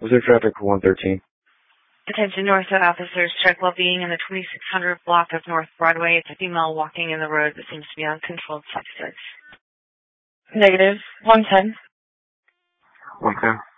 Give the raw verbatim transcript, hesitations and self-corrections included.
Was there traffic for one thirteen? Attention Northwood officers, check well-being in the twenty-six hundred block of North Broadway. It's a female walking in the road that seems to be on controlled substance. Negative. one ten. one ten.